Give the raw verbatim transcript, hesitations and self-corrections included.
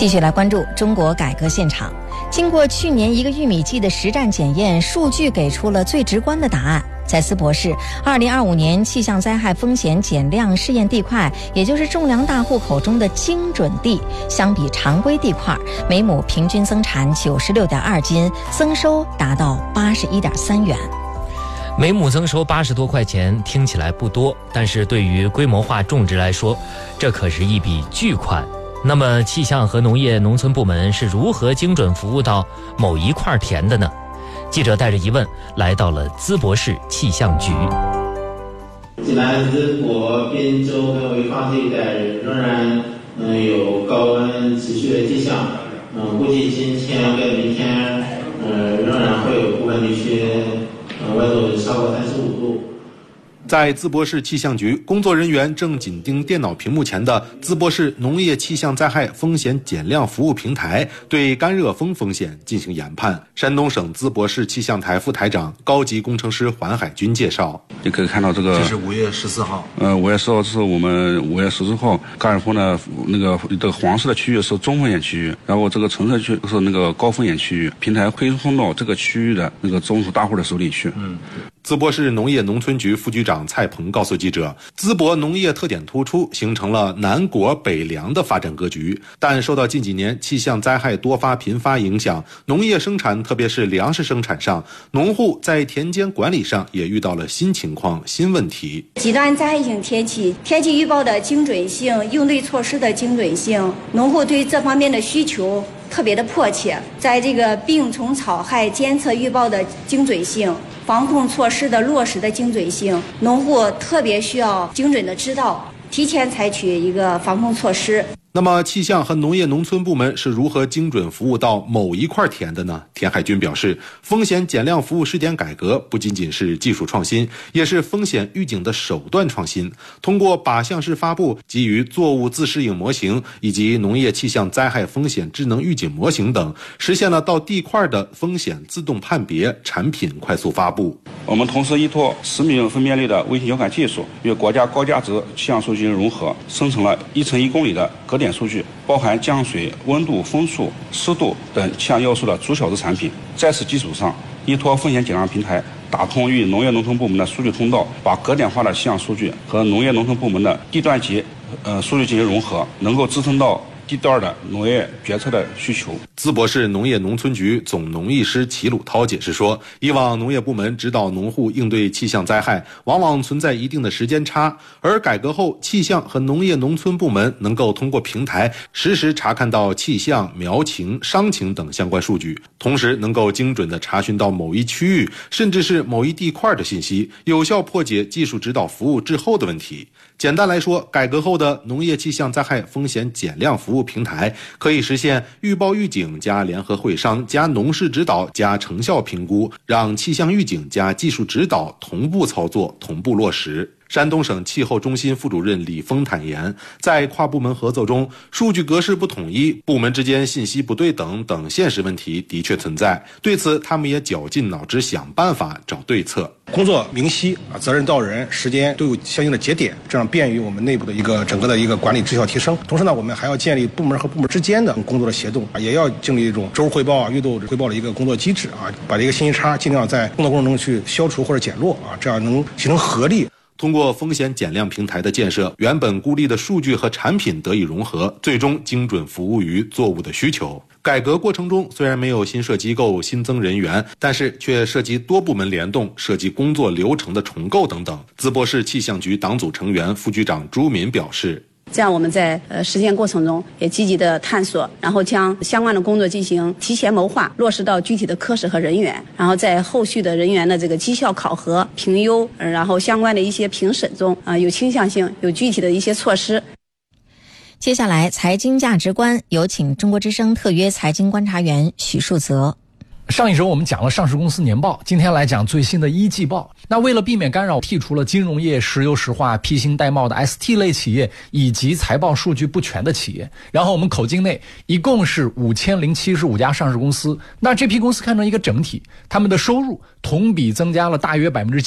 继续来关注中国改革现场。经过去年一个玉米季的实战检验，数据给出了最直观的答案。在淄博市二零二五年气象灾害风险减量试验地块，也就是种粮大户口中的精准地，相比常规地块，每亩平均增产九十六点二斤，增收达到八十一点三元。 每亩增收八十多块钱，听起来不多，但是对于规模化种植来说，这可是一笔巨款。那么气象和农业农村部门是如何精准服务到某一块田的呢？记者带着疑问来到了淄博市气象局。 济南、淄博、滨州和潍坊这一带仍然嗯有高温持续的迹象，嗯，估计今天跟明天嗯仍然会有部分地区嗯温度超过三十五度。 在淄博市气象局，工作人员正紧盯电脑屏幕前的淄博市农业气象灾害风险减量服务平台对干热风风险进行研判。山东省淄博市气象台副台长、高级工程师黄海军介绍： 你可以看到这个， 这是五月十四号。 呃，五月十号是我们五月十四号干热风的那个这个黄色的区域是中风险区域，然后这个橙色区是那个高风险区域。平台推送到这个区域的那个种植大户的手里去。 嗯。淄博市农业农村局副局长蔡鹏告诉记者，淄博农业特点突出，形成了南果北粮的发展格局。但受到近几年气象灾害多发频发影响，农业生产特别是粮食生产上，农户在田间管理上也遇到了新情况、新问题。 极端灾害性天气、天气预报的精准性、应对措施的精准性，农户对这方面的需求特别的迫切。在这个病虫草害监测预报的精准性、防控措施的落实的精准性，农户特别需要精准的知道，提前采取一个防控措施。 那么气象和农业农村部门是如何精准服务到某一块田的呢？田海军表示，风险减量服务试点改革不仅仅是技术创新，也是风险预警的手段创新。通过靶向式发布、基于作物自适应模型以及农业气象灾害风险智能预警模型等，实现了到地块的风险自动判别、产品快速发布。 我们同时依托十米分辨率的卫星遥感技术，与国家高价值气象数据融合，生成了一乘一公里的格点数据，包含降水、温度、风速、湿度等气象要素的逐小时产品。在此基础上，依托风险减量平台，打通与农业农村部门的数据通道，把格点化的气象数据和农业农村部门的地段级呃数据进行融合，能够支撑到地段的农业决策的需求。 淄博市农业农村局总农艺师齐鲁涛解释说，以往农业部门指导农户应对气象灾害，往往存在一定的时间差，而改革后，气象和农业农村部门能够通过平台实时查看到气象、苗情、伤情等相关数据，同时能够精准地查询到某一区域甚至是某一地块的信息，有效破解技术指导服务滞后的问题。简单来说，改革后的农业气象灾害风险减量服务平台可以实现预报预警加联合会商加农事指导加成效评估，让气象预警加技术指导同步操作、同步落实。山东省气候中心副主任李峰坦言，在跨部门合作中，数据格式不统一、部门之间信息不对等等现实问题的确存在，对此他们也绞尽脑汁想办法找对策。 工作明晰啊，责任到人，时间都有相应的节点，这样便于我们内部的一个整个的一个管理绩效提升。同时呢，我们还要建立部门和部门之间的工作的协动啊，也要建立一种周汇报啊、月度汇报的一个工作机制啊，把这个信息差尽量在工作过程中去消除或者减弱啊，这样能形成合力。 通过风险减量平台的建设，原本孤立的数据和产品得以融合，最终精准服务于作物的需求。改革过程中虽然没有新设机构、新增人员，但是却涉及多部门联动，涉及工作流程的重构等等。淄博市气象局党组成员、副局长朱敏表示， 这样我们在呃实践过程中也积极的探索，然后将相关的工作进行提前谋划，落实到具体的科室和人员，然后在后续的人员的这个绩效考核、评优，呃、然后相关的一些评审中啊、呃、有倾向性、有具体的一些措施。 接下来，财经价值观有请中国之声特约财经观察员许树泽。 上一周我们讲了上市公司年报，今天来讲最新的一季报。那为了避免干扰，剔除了金融业、石油石化、披星戴帽的 S T 类企业以及财报数据不全的企业。然后我们口径内一共是五千零七十五家上市公司。那这批公司看成一个整体，他们的收入同比增加了大约百分之